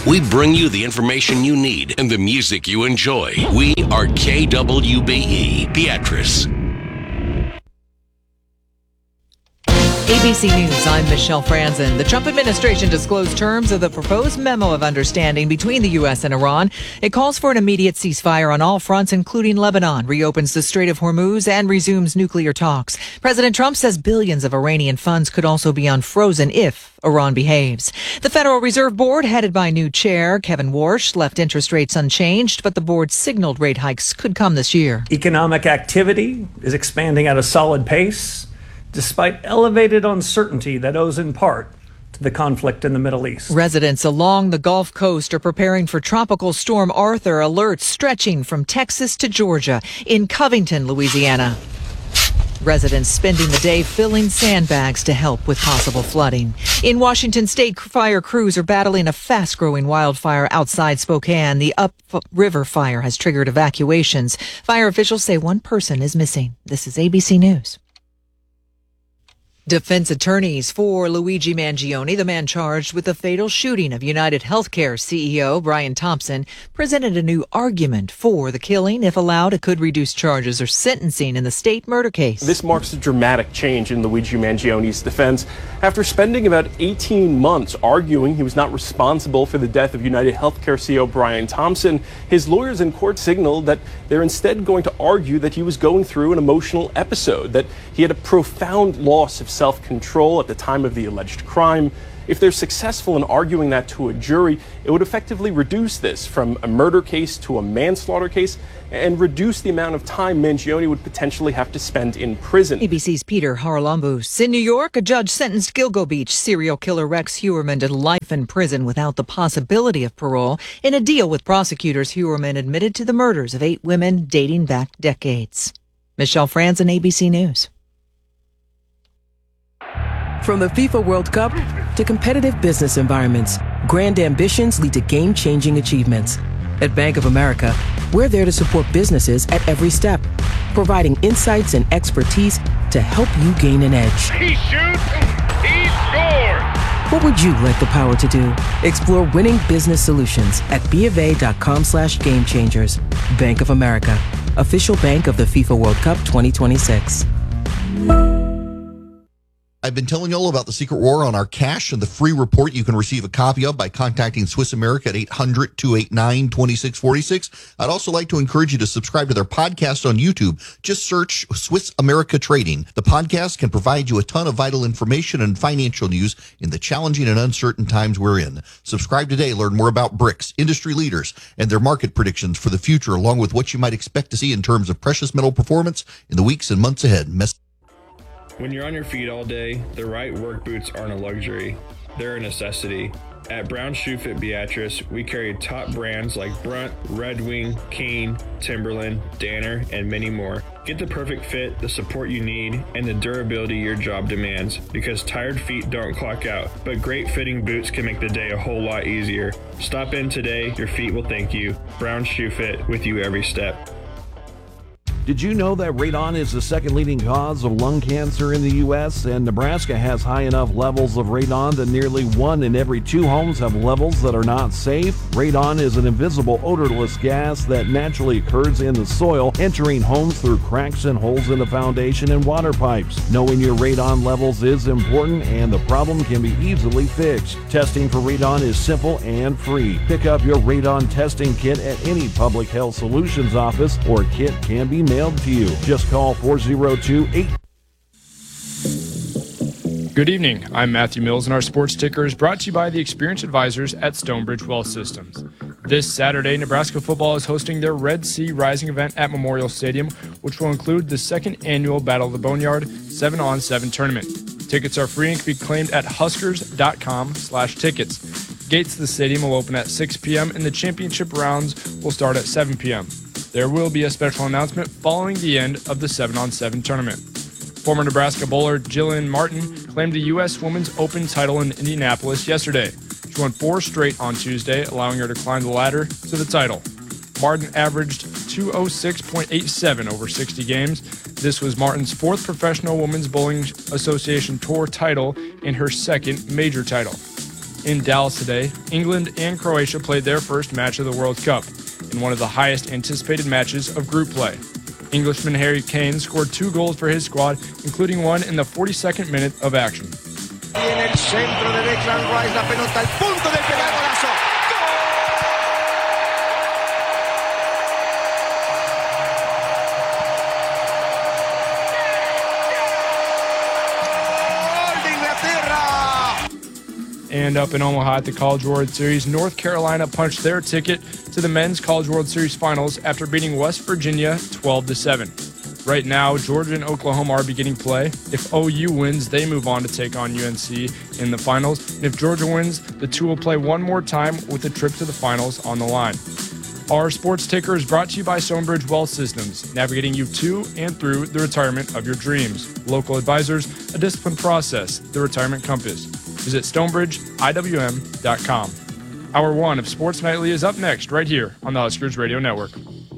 We bring you the information you need and the music you enjoy. We are KWBE Beatrice. ABC News, I'm Michelle Franzen. The Trump administration disclosed terms of the proposed memo of understanding between the U.S. and Iran. It calls for an immediate ceasefire on all fronts, including Lebanon, reopens the Strait of Hormuz, and resumes nuclear talks. President Trump says billions of Iranian funds could also be unfrozen if Iran behaves. The Federal Reserve Board, headed by new chair Kevin Warsh, left interest rates unchanged, but the board signaled rate hikes could come this year. Economic activity is expanding at a solid pace, despite elevated uncertainty that owes in part to the conflict in the Middle East. Residents along the Gulf Coast are preparing for Tropical Storm Arthur, alerts stretching from Texas to Georgia. In Covington, Louisiana, residents spending the day filling sandbags to help with possible flooding. In Washington state, fire crews are battling a fast-growing wildfire outside Spokane. The upriver fire has triggered evacuations. Fire officials say one person is missing. This is ABC News. Defense attorneys for Luigi Mangione, the man charged with the fatal shooting of United Healthcare CEO Brian Thompson, presented a new argument for the killing. If allowed, it could reduce charges or sentencing in the state murder case. This marks a dramatic change in Luigi Mangione's defense. After spending about 18 months arguing he was not responsible for the death of United Healthcare CEO Brian Thompson, his lawyers in court signaled that they're instead going to argue that he was going through an emotional episode, that he had a profound loss of self-control at the time of the alleged crime. If they're successful in arguing that to a jury, it would effectively reduce this from a murder case to a manslaughter case and reduce the amount of time Mangione would potentially have to spend in prison. ABC's Peter Haralambous. In New York, a judge sentenced Gilgo Beach serial killer Rex Heuermann to life in prison without the possibility of parole. In a deal with prosecutors, Heuermann admitted to the murders of 8 women dating back decades. Michelle Franzen, ABC News. From the FIFA World Cup to competitive business environments, grand ambitions lead to game-changing achievements. At Bank of America, we're there to support businesses at every step, providing insights and expertise to help you gain an edge. He shoots, he scores! What would you like the power to do? Explore winning business solutions at BofA.com/gamechangers. Bank of America, official bank of the FIFA World Cup 2026. I've been telling you all about the Secret War on our cash and the free report you can receive a copy of by contacting Swiss America at 800-289-2646. I'd also like to encourage you to subscribe to their podcast on YouTube. Just search Swiss America Trading. The podcast can provide you a ton of vital information and financial news in the challenging and uncertain times we're in. Subscribe today. Learn more about BRICS, industry leaders, and their market predictions for the future, along with what you might expect to see in terms of precious metal performance in the weeks and months ahead. When you're on your feet all day, the right work boots aren't a luxury, they're a necessity. At Brown Shoe Fit Beatrice, we carry top brands like Brunt, Red Wing, Kane, Timberland, Danner, and many more. Get the perfect fit, the support you need, and the durability your job demands, because tired feet don't clock out, but great fitting boots can make the day a whole lot easier. Stop in today, your feet will thank you. Brown Shoe Fit, with you every step. Did you know that radon is the second leading cause of lung cancer in the U.S., and Nebraska has high enough levels of radon that nearly 1 in every 2 homes have levels that are not safe? Radon is an invisible, odorless gas that naturally occurs in the soil, entering homes through cracks and holes in the foundation and water pipes. Knowing your radon levels is important, and the problem can be easily fixed. Testing for radon is simple and free. Pick up your radon testing kit at any Public Health Solutions office, or a kit can be mailed to you. Just call 402-8. Good evening. I'm Matthew Mills, and our sports ticker is brought to you by the experienced advisors at Stonebridge Wealth Systems. This Saturday, Nebraska football is hosting their Red Sea Rising event at Memorial Stadium, which will include the 2nd annual Battle of the Boneyard 7-on-7 tournament. Tickets are free and can be claimed at huskers.com/tickets. Gates to the stadium will open at 6 p.m. and the championship rounds will start at 7 p.m. There will be a special announcement following the end of the 7-on-7 tournament. Former Nebraska bowler Jillian Martin claimed the U.S. Women's Open title in Indianapolis yesterday. She won 4 straight on Tuesday, allowing her to climb the ladder to the title. Martin averaged 206.87 over 60 games. This was Martin's 4th Professional Women's Bowling Association Tour title and her 2nd major title. In Dallas today, England and Croatia played their first match of the World Cup in one of the highest anticipated matches of group play. Englishman Harry Kane scored 2 goals for his squad, including one in the 42nd minute of action. En el centro de Declan Rice, la pelota al punto del pegar golazo. ¡Gol de Inglaterra! And up in Omaha at the College World Series, North Carolina punched their ticket to the Men's College World Series Finals after beating West Virginia 12-7. Right now, Georgia and Oklahoma are beginning play. If OU wins, they move on to take on UNC in the finals. And if Georgia wins, the two will play one more time with a trip to the finals on the line. Our Sports Ticker is brought to you by Stonebridge Wealth Systems, navigating you to and through the retirement of your dreams. Local advisors, a disciplined process, the Retirement Compass. Visit StonebridgeIWM.com. Hour 1 of Sports Nightly is up next, right here on the Huskers Radio Network.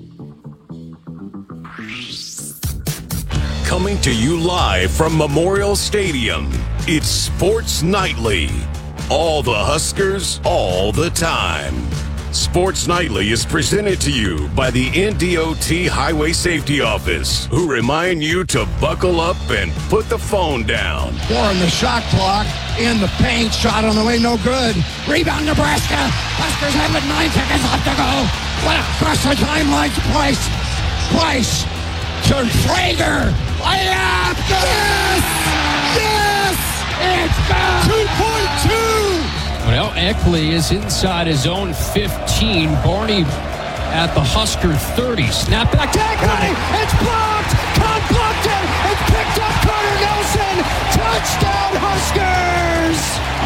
Coming to you live from Memorial Stadium, it's Sports Nightly. All the Huskers, all the time. Sports Nightly is presented to you by the NDOT Highway Safety Office, who remind you to buckle up and put the phone down. 4 on the shot clock, in the paint, shot on the way, no good. Rebound, Nebraska. Huskers have it, 9 seconds left to go. What across the timeline, Price to Traeger. Layup! Yes! Yes! It's good! 2.2! Well, Eckley is inside his own 15. Barney at the Husker 30. Snap back to Eckley. It's blocked! Con blocked it! It's picked up Carter Nelson! Touchdown Huskers!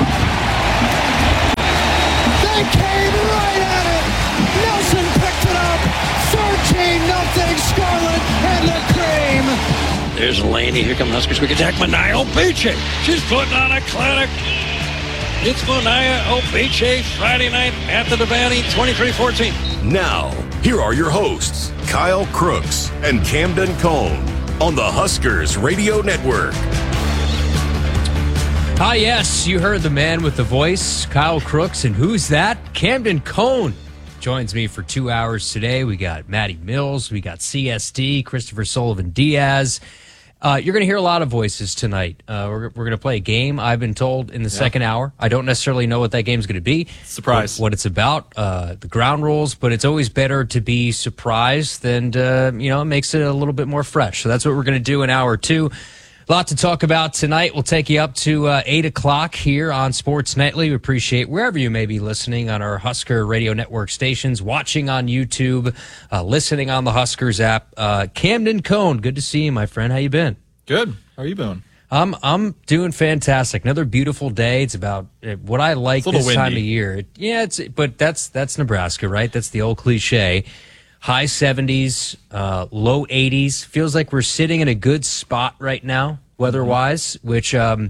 They came right at it! Nelson picked it up! 13-0 Scarlet and the Cream! There's Laney. Here come Huskers. Quick attack. Manaya Obeche. She's putting on a clinic. It's Manaya Obeche Friday night at the Devaney, 23-14. Now, here are your hosts, Kyle Crooks and Camden Cohn on the Huskers Radio Network. Ah, yes, you heard the man with the voice, Kyle Crooks. And who's that? Camden Cohn joins me for 2 hours today. We got Matty Mills. We got CSD, Christopher Sullivan-Diaz. You're going to hear a lot of voices tonight. We're going to play a game, I've been told, in the second hour. I don't necessarily know what that game's going to be. Surprise. What it's about, the ground rules, but it's always better to be surprised than, it makes it a little bit more fresh. So that's what we're going to do in hour 2. A lot to talk about tonight. We'll take you up to 8 o'clock here on Sports Nightly. We appreciate wherever you may be listening on our Husker Radio Network stations, watching on YouTube, listening on the Huskers app. Camden Cohn, good to see you, my friend. How you been? Good. How are you doing? I'm doing fantastic. Another beautiful day. It's about what I like this windy time of year. But that's Nebraska, right? That's the old cliche. High 70s, low 80s. Feels like we're sitting in a good spot right now, weather-wise, which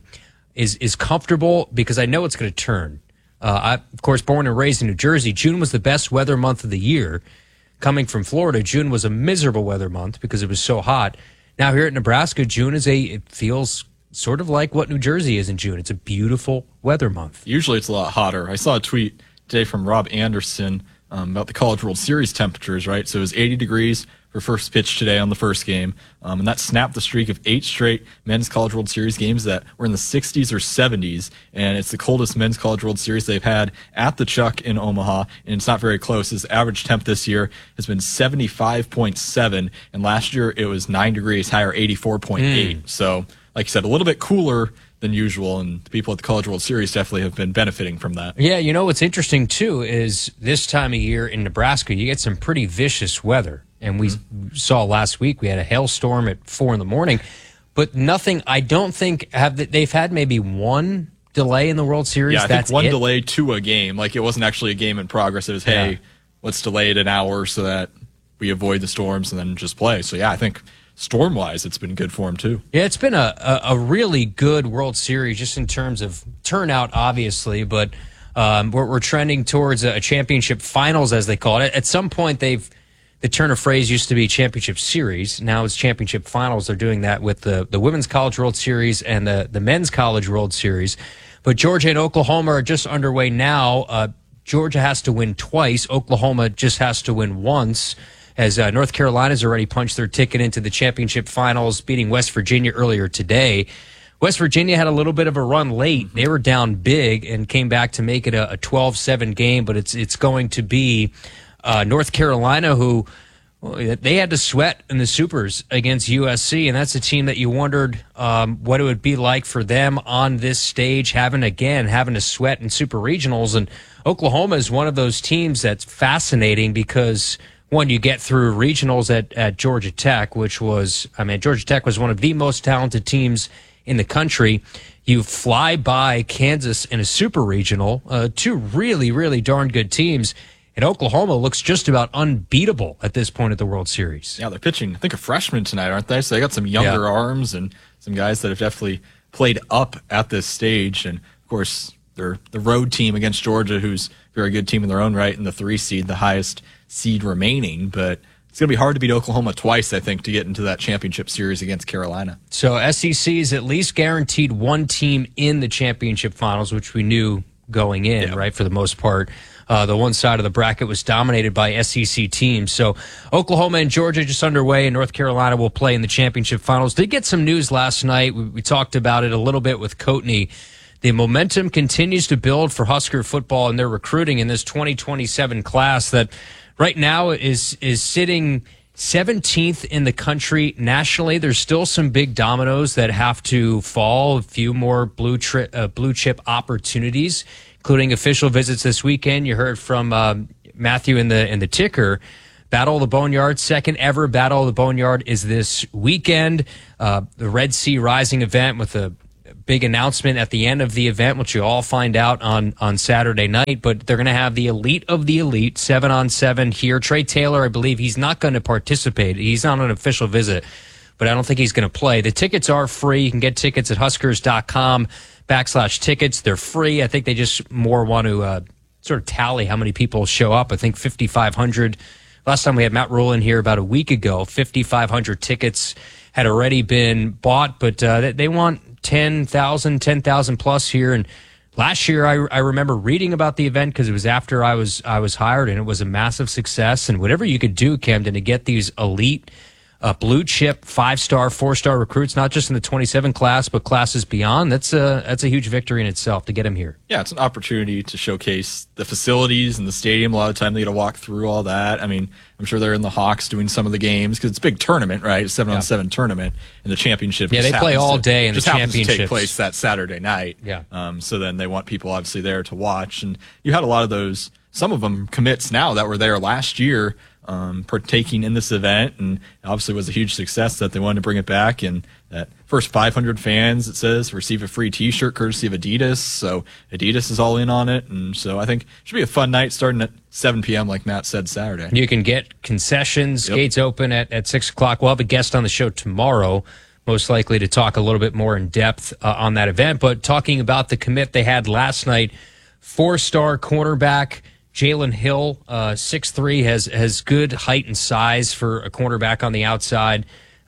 is comfortable because I know it's going to turn. I, of course, born and raised in New Jersey. June was the best weather month of the year. Coming from Florida, June was a miserable weather month because it was so hot. Now here at Nebraska, June it feels sort of like what New Jersey is in June. It's a beautiful weather month. Usually it's a lot hotter. I saw a tweet today from Rob Anderson about the College World Series temperatures, right? So it was 80 degrees for first pitch today on the first game, and that snapped the streak of 8 straight men's College World Series games that were in the 60s or 70s, and it's the coldest men's College World Series they've had at the Chuck in Omaha, and it's not very close. His average temp this year has been 75.7, and last year it was 9 degrees higher, 84.8. So, like I said, a little bit cooler than usual, and the people at the College World Series definitely have been benefiting from that. Yeah, what's interesting, too, is this time of year in Nebraska, you get some pretty vicious weather. And we saw last week, we had a hailstorm at 4 in the morning, but nothing, I don't think, they've had maybe one delay in the World Series. Yeah, I think one delay to a game. Like, it wasn't actually a game in progress. It was, hey, let's delay it an hour so that we avoid the storms and then just play. So, yeah, I think storm-wise, it's been good for him, too. Yeah, it's been a really good World Series just in terms of turnout, obviously, but we're trending towards a championship finals, as they call it. At some point, the turn of phrase used to be championship series. Now it's championship finals. They're doing that with the Women's College World Series and the Men's College World Series. But Georgia and Oklahoma are just underway now. Georgia has to win twice. Oklahoma just has to win once, as North Carolina's already punched their ticket into the championship finals, beating West Virginia earlier today. West Virginia had a little bit of a run late. They were down big and came back to make it a 12-7 game, but it's going to be North Carolina who they had to sweat in the supers against USC, and that's a team that you wondered what it would be like for them on this stage, having to sweat in super regionals. And Oklahoma is one of those teams that's fascinating because, one, you get through regionals at Georgia Tech, Georgia Tech was one of the most talented teams in the country. You fly by Kansas in a super regional, two really, really darn good teams. And Oklahoma looks just about unbeatable at this point of the World Series. Yeah, they're pitching, I think, a freshman tonight, aren't they? So they got some younger arms and some guys that have definitely played up at this stage. And, of course, they're the road team against Georgia, who's a very good team in their own right, and the 3 seed, the highest seed remaining. But it's going to be hard to beat Oklahoma twice, I think, to get into that championship series against Carolina. So SEC is at least guaranteed one team in the championship finals, which we knew going in, right, for the most part. The one side of the bracket was dominated by SEC teams. So Oklahoma and Georgia just underway, and North Carolina will play in the championship finals. Did get some news last night. We talked about it a little bit with Coatney. The momentum continues to build for Husker football and their recruiting in this 2027 class that right now is sitting 17th in the country nationally. There's still some big dominoes that have to fall, a few more blue chip opportunities, including official visits this weekend. You heard from Matthew in the ticker. Battle of the Boneyard, second ever Battle of the Boneyard is this weekend. The Red Sea Rising event with a big announcement at the end of the event, which you'll all find out on Saturday night. But they're going to have the elite of the elite, 7-on-7 here. Trey Taylor, I believe he's not going to participate. He's not on an official visit, but I don't think he's going to play. The tickets are free. You can get tickets at Huskers.com/tickets. They're free. I think they just more want to sort of tally how many people show up. I think 5,500. Last time we had Matt Rule in here about a week ago, 5,500 tickets had already been bought, but they want 10,000 plus here. And last year, I remember reading about the event because it was after I was hired, and it was a massive success. And whatever you could do, Camden, to get these elite blue chip 5-star, 4-star recruits, not just in the 27 class, but classes beyond. That's a huge victory in itself to get them here. Yeah, it's an opportunity to showcase the facilities and the stadium. A lot of time they get to walk through all that. I mean, I'm sure they're in the Hawks doing some of the games because it's a big tournament, right? 7-on-7 tournament, and the championship. Yeah, they play all day in the championship. Just take place that Saturday night. Yeah. So then they want people obviously there to watch, and you had a lot of those. Some of them commits now that were there last year, partaking in this event, and obviously was a huge success that they wanted to bring it back. And that first 500 fans, it says, receive a free T-shirt courtesy of Adidas. So Adidas is all in on it, and so I think it should be a fun night starting at 7 p.m. like Matt said Saturday. You can get concessions. Gates open at 6 o'clock. We'll have a guest on the show tomorrow, most likely to talk a little bit more in depth on that event. But talking about the commit they had last night, 4-star cornerback Jalen Hill, 6'3", has good height and size for a cornerback on the outside.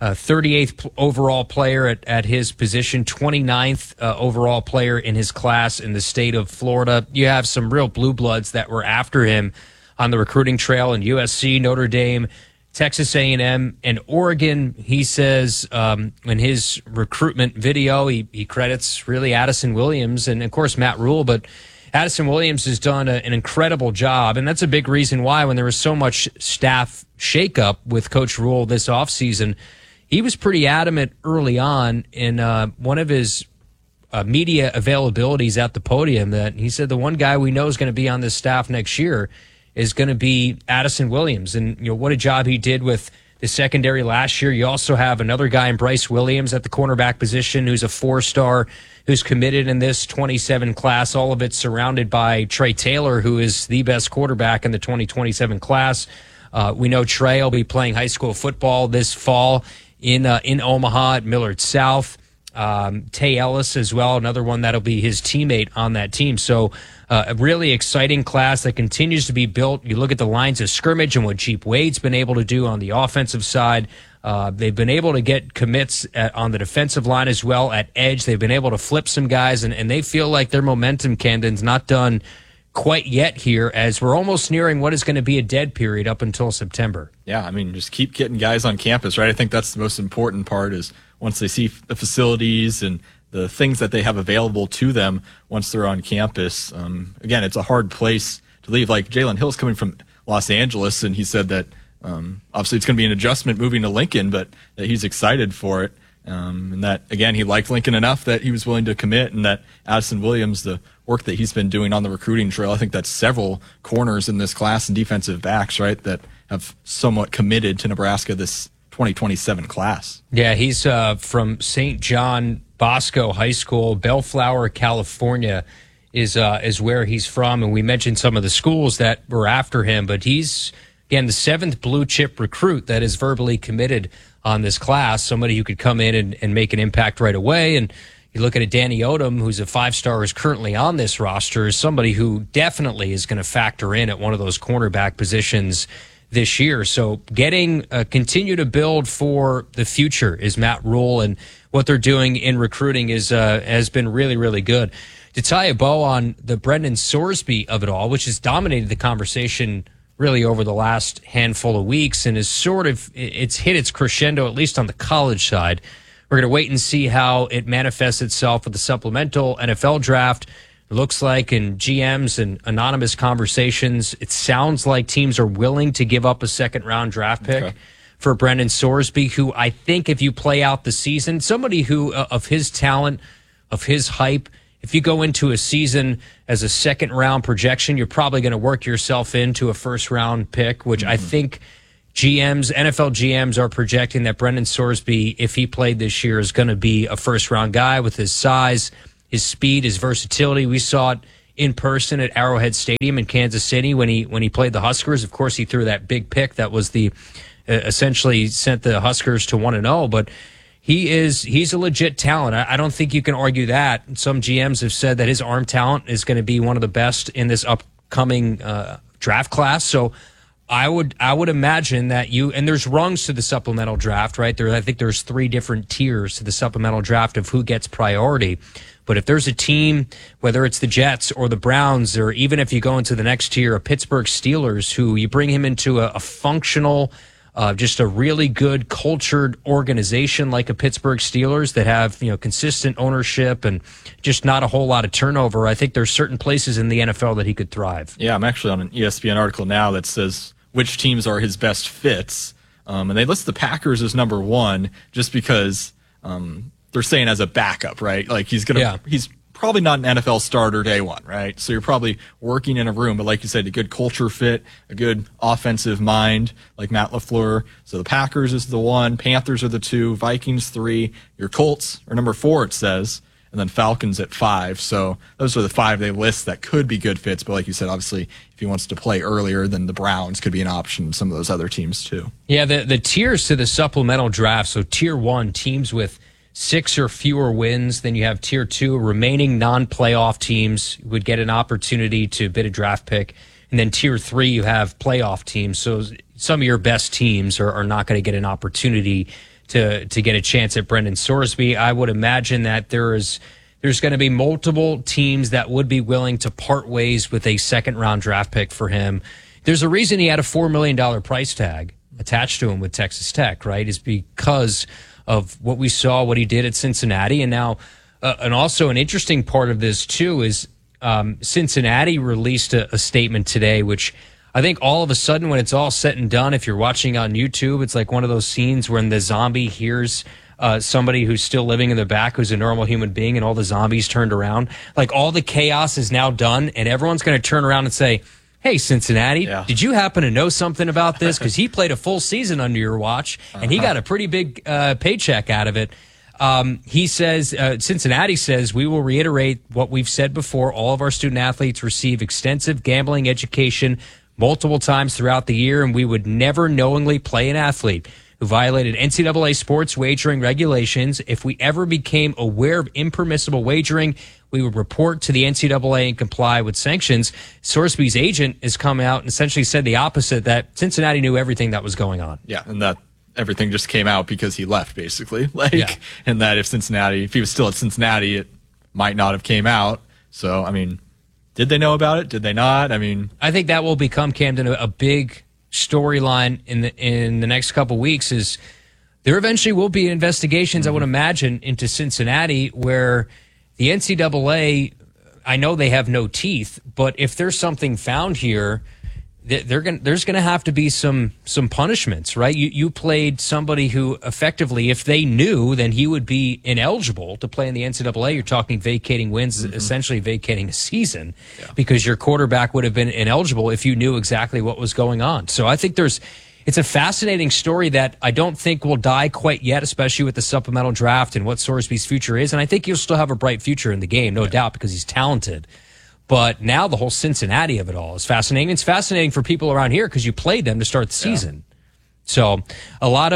38th overall player at his position, 29th overall player in his class in the state of Florida. You have some real blue bloods that were after him on the recruiting trail in USC, Notre Dame, Texas A&M, and Oregon. He says in his recruitment video, he credits really Addison Williams and, of course, Matt Rule, but Addison Williams has done an incredible job, and that's a big reason why when there was so much staff shakeup with Coach Rule this offseason, he was pretty adamant early on in one of his media availabilities at the podium that he said the one guy we know is going to be on this staff next year is going to be Addison Williams. And what a job he did with the secondary last year. You also have another guy in Bryce Williams at the cornerback position who's a 4-star, who's committed in this 27 class. All of it surrounded by Trey Taylor, who is the best quarterback in the 2027 class. We know Trey will be playing high school football this fall in Omaha at Millard South. Tay Ellis as well, another one that'll be his teammate on that team. So a really exciting class that continues to be built. You look at the lines of scrimmage and what Jeep Wade's been able to do on the offensive side. They've been able to get commits on the defensive line as well at edge. They've been able to flip some guys, and they feel like their momentum, Camden's not done quite yet here, as we're almost nearing what is going to be a dead period up until September. Yeah, I mean, just keep getting guys on campus, right? I think that's the most important part, is once they see the facilities and the things that they have available to them once they're on campus. Again, it's a hard place to leave. Like Jalen Hill's coming from Los Angeles, and he said that obviously it's going to be an adjustment moving to Lincoln, but that he's excited for it. And that, again, he liked Lincoln enough that he was willing to commit, and that Addison Williams, the work that he's been doing on the recruiting trail, I think that's several corners in this class and defensive backs, right, that have somewhat committed to Nebraska this 2027 class. Yeah, he's from St. John Bosco High School, Bellflower, California is where he's from. And we mentioned some of the schools that were after him, but he's, again, the 7th blue chip recruit that is verbally committed on this class, somebody who could come in and make an impact right away. And you look at a Danny Odom, who's a 5-star, is currently on this roster, is somebody who definitely is going to factor in at one of those cornerback positions this year. So continue to build for the future is Matt Rule, and what they're doing in recruiting has been really, really good. To tie a bow on the Brendan Sorsby of it all, which has dominated the conversation really over the last handful of weeks, and is it's hit its crescendo, at least on the college side. We're going to wait and see how it manifests itself with the supplemental NFL draft. It looks like in GMs and anonymous conversations, it sounds like teams are willing to give up a second-round draft pick for Brendan Sorsby, who I think if you play out the season, somebody who, of his talent, of his hype, if you go into a season as a second-round projection, you're probably going to work yourself into a first-round pick, which I think NFL GMs are projecting that Brendan Sorsby, if he played this year, is going to be a first-round guy with his size, his speed, his versatility. We saw it in person at Arrowhead Stadium in Kansas City when he played the Huskers. Of course, he threw that big pick that was essentially sent the Huskers to 1-0, but he's a legit talent. I don't think you can argue that. Some GMs have said that his arm talent is going to be one of the best in this upcoming draft class. So I would imagine that and there's rungs to the supplemental draft, right? I think there's 3 different tiers to the supplemental draft of who gets priority. But if there's a team, whether it's the Jets or the Browns, or even if you go into the next tier, a Pittsburgh Steelers, who you bring him into a functional, just a really good cultured organization like a Pittsburgh Steelers that have, consistent ownership and just not a whole lot of turnover, I think there's certain places in the NFL that he could thrive. Yeah, I'm actually on an ESPN article now that says which teams are his best fits. And they list the Packers as number 1 just because they're saying as a backup, right? Like he's probably not an NFL starter day one, right? So you're probably working in a room, but like you said, a good culture fit, a good offensive mind like Matt LaFleur. So the Packers is the 1, Panthers are the 2, Vikings 3, your Colts are number 4, it says, and then Falcons at 5. So those are the 5 they list that could be good fits. But like you said, obviously, if he wants to play earlier, then the Browns could be an option. Some of those other teams too. Yeah, the tiers to the supplemental draft. So tier 1, teams with 6 or fewer wins. Then you have tier 2, remaining non-playoff teams would get an opportunity to bid a draft pick. And then tier 3, you have playoff teams. So some of your best teams are not going to get an opportunity to get a chance at Brendan Sorsby. I would imagine that there's going to be multiple teams that would be willing to part ways with a second-round draft pick for him. There's a reason he had a $4 million price tag attached to him with Texas Tech, right, is because of what we saw, what he did at Cincinnati. And now, and also an interesting part of this, too, is Cincinnati released a statement today, which I think all of a sudden when it's all said and done, if you're watching on YouTube, it's like one of those scenes when the zombie hears somebody who's still living in the back who's a normal human being and all the zombies turned around. Like all the chaos is now done and everyone's going to turn around and say, hey, Cincinnati, did you happen to know something about this? Because he played a full season under your watch, and he got a pretty big paycheck out of it. He says, Cincinnati says, we will reiterate what we've said before. All of our student athletes receive extensive gambling education multiple times throughout the year, and we would never knowingly play an athlete who violated NCAA sports wagering regulations. If we ever became aware of impermissible wagering, we would report to the NCAA and comply with sanctions. Sorsby's agent has come out and essentially said the opposite, that Cincinnati knew everything that was going on. Yeah, and that everything just came out because he left, basically. And that if he was still at Cincinnati, it might not have came out. So, I mean, did they know about it? Did they not? I mean, I think that will become, Camden, a big storyline in the next couple weeks. Is there eventually will be investigations, I would imagine, into Cincinnati, where the NCAA, I know they have no teeth, but if there's something found here, there's going to have to be some punishments, right? You played somebody who effectively, if they knew, then he would be ineligible to play in the NCAA. You're talking vacating wins, essentially vacating a season, because your quarterback would have been ineligible if you knew exactly what was going on. So I think it's a fascinating story that I don't think will die quite yet, especially with the supplemental draft and what Sorsby's future is. And I think he'll still have a bright future in the game, no doubt, because he's talented. But now the whole Cincinnati of it all is fascinating. It's fascinating for people around here because you played them to start the season. So a lot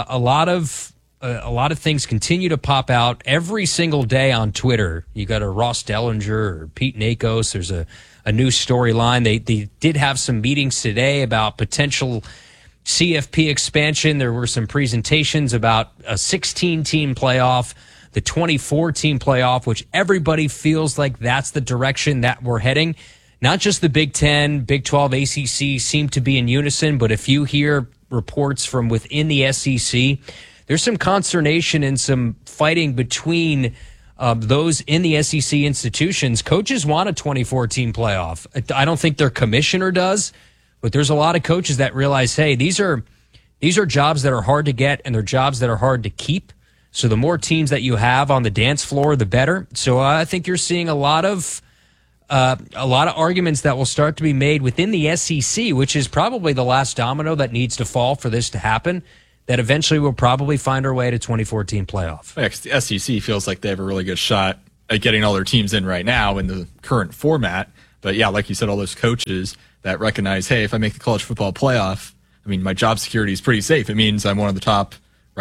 of things continue to pop out every single day on Twitter. You got a Ross Dellinger or Pete Nakos. There's a new storyline. They did have some meetings today about potential CFP expansion. There were some presentations about a 16-team playoff, the 24-team playoff, which everybody feels like that's the direction that we're heading. Not just the Big Ten, Big 12, ACC seem to be in unison, but if you hear reports from within the SEC, there's some consternation and some fighting between those in the SEC institutions. Coaches want a 24-team playoff. I don't think their commissioner does, but there's a lot of coaches that realize, hey, these are jobs that are hard to get, and they're jobs that are hard to keep. So the more teams that you have on the dance floor, the better. So I think you're seeing a lot of arguments that will start to be made within the SEC, which is probably the last domino that needs to fall for this to happen, that eventually we'll probably find our way to 2014 playoff. Yeah, 'cause the SEC feels like they have a really good shot at getting all their teams in right now in the current format. But yeah, like you said, all those coaches that recognize, hey, if I make the college football playoff, I mean, my job security is pretty safe. It means I'm one of the top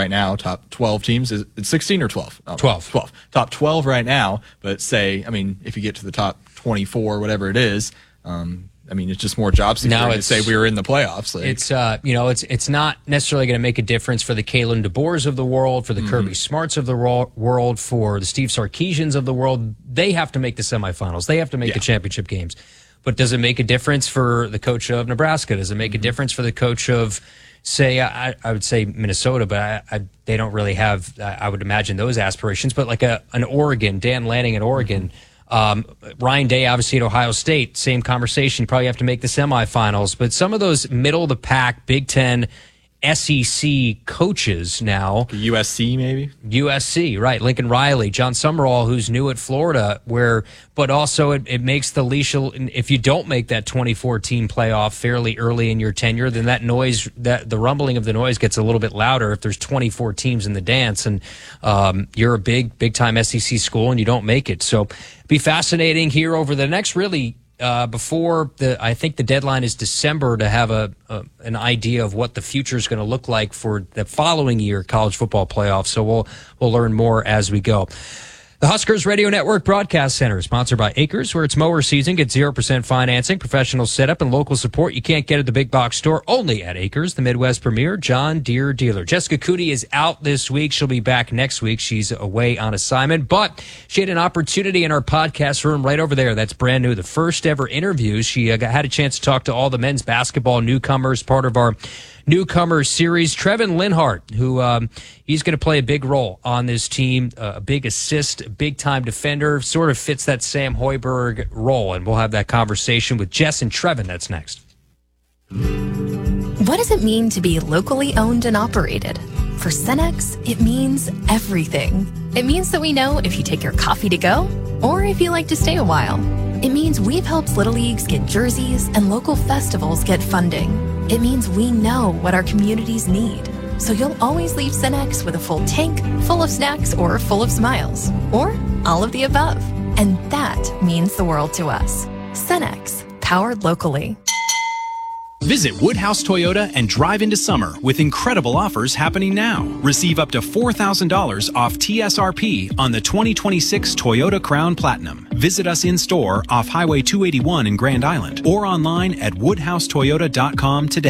12 teams. Is it 16 or 12? Oh, 12. Top 12 right now. But say, I mean, if you get to the top 24, whatever it is, I mean, it's just more job security to say we were in the playoffs. It's not necessarily going to make a difference for the Kalen DeBoers of the world, for the Kirby Smarts of the world, for the Steve Sarkisians of the world. They have to make the semifinals. They have to make the championship games. But does it make a difference for the coach of Nebraska? Does it make a difference for the coach of, say, I would say Minnesota, but they don't really have, I would imagine, those aspirations. But like an Oregon, Dan Lanning at Oregon, Ryan Day, obviously at Ohio State, same conversation. You probably have to make the semifinals. But some of those middle-of-the-pack Big Ten SEC coaches now. USC, maybe? USC, right. Lincoln Riley, John Summerall, who's new at Florida, but also it makes the leash, if you don't make that 2014 playoff fairly early in your tenure, then that noise, the rumbling of the noise gets a little bit louder if there's 24 teams in the dance and you're a big time SEC school and you don't make it. So be fascinating here over the next I think the deadline is December to have an idea of what the future is going to look like for the following year college football playoffs. So we'll learn more as we go. The Huskers Radio Network Broadcast Center is sponsored by Acres, where it's mower season. Get 0% financing, professional setup, and local support you can't get at the big box store, only at Acres, the Midwest premier John Deere dealer. Jessica Coody is out this week. She'll be back next week. She's away on assignment, but she had an opportunity in our podcast room right over there. That's brand new. The first ever interview. She had a chance to talk to all the men's basketball newcomers, part of our newcomer series. Trevin Linhart, who he's going to play a big role on this team, a big assist, big time defender, sort of fits that Sam Hoiberg role. And we'll have that conversation with Jess and Trevin. That's next. What does it mean to be locally owned and operated? For Cenex, it means everything. It means that we know if you take your coffee to go or if you like to stay a while. It means we've helped Little Leagues get jerseys and local festivals get funding. It means we know what our communities need. So you'll always leave Cenex with a full tank, full of snacks, or full of smiles. Or all of the above. And that means the world to us. Cenex, powered locally. Visit Woodhouse Toyota and drive into summer with incredible offers happening now. Receive up to $4,000 off TSRP on the 2026 Toyota Crown Platinum. Visit us in-store off Highway 281 in Grand Island or online at woodhousetoyota.com today.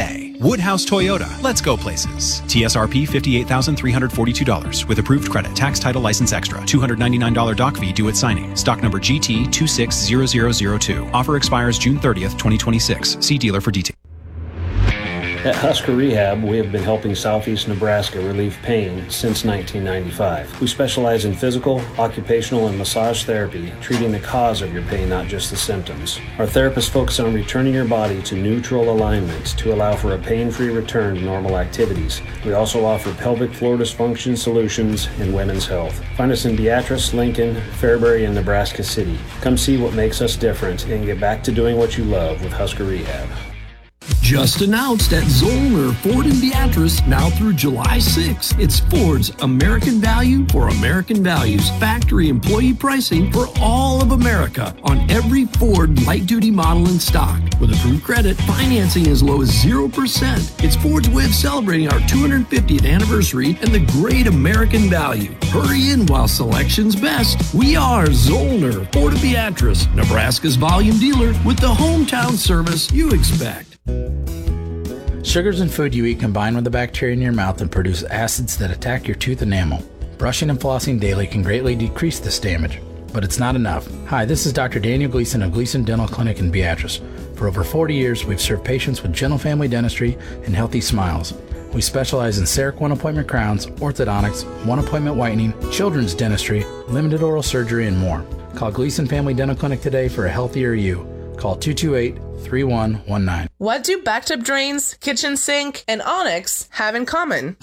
Woodhouse Toyota. Let's go places. TSRP $58,342 with approved credit. Tax title license extra. $299 doc fee due at signing. Stock number GT260002. Offer expires June 30th, 2026. See dealer for details. At Husker Rehab, we have been helping Southeast Nebraska relieve pain since 1995. We specialize in physical, occupational, and massage therapy, treating the cause of your pain, not just the symptoms. Our therapists focus on returning your body to neutral alignment to allow for a pain-free return to normal activities. We also offer pelvic floor dysfunction solutions and women's health. Find us in Beatrice, Lincoln, Fairbury, and Nebraska City. Come see what makes us different and get back to doing what you love with Husker Rehab. Just announced at Zollner Ford in Beatrice, now through July 6th. It's Ford's American Value for American Values. Factory employee pricing for all of America on every Ford light-duty model in stock. With approved credit, financing as low as 0%. It's Ford's way of celebrating our 250th anniversary and the great American value. Hurry in while selection's best. We are Zollner Ford of Beatrice, Nebraska's volume dealer with the hometown service you expect. Sugars in food you eat combine with the bacteria in your mouth and produce acids that attack your tooth enamel. Brushing and flossing daily can greatly decrease this damage, but it's not enough. Hi, this is Dr. Daniel Gleason of Gleason Dental Clinic in Beatrice. For over 40 years, we've served patients with gentle family dentistry and healthy smiles. We specialize in CEREC one-appointment crowns, orthodontics, one-appointment whitening, children's dentistry, limited oral surgery, and more. Call Gleason Family Dental Clinic today for a healthier you. Call 228-3119. What do bathtub drains, kitchen sink, and Onyx have in common?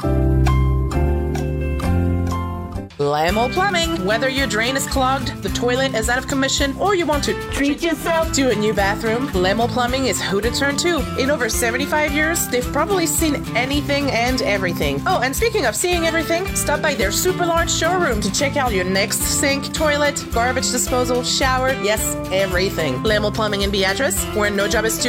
Lamo Plumbing. Whether your drain is clogged, the toilet is out of commission, or you want to treat yourself to a new bathroom, Lamo Plumbing is who to turn to. In over 75 years, they've probably seen anything and everything. Oh, and speaking of seeing everything, stop by their super large showroom to check out your next sink, toilet, garbage disposal, shower, yes, everything. Lamo Plumbing in Beatrice, where no job is too